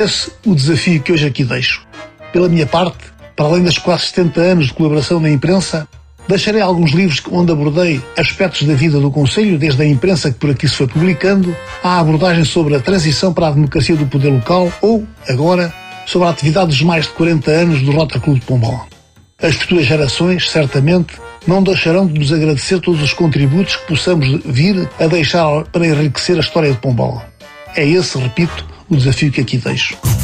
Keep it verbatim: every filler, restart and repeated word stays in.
Esse é o desafio que hoje aqui deixo. Pela minha parte, para além das quase setenta anos de colaboração na imprensa, deixarei alguns livros onde abordei aspectos da vida do Conselho, desde a imprensa que por aqui se foi publicando, à abordagem sobre a transição para a democracia do poder local ou, agora, sobre a atividade dos mais de quarenta anos do Rotary Clube de Pombal. As futuras gerações, certamente, não deixarão de nos agradecer todos os contributos que possamos vir a deixar para enriquecer a história de Pombal. É esse, repito, o desafio que aqui deixo.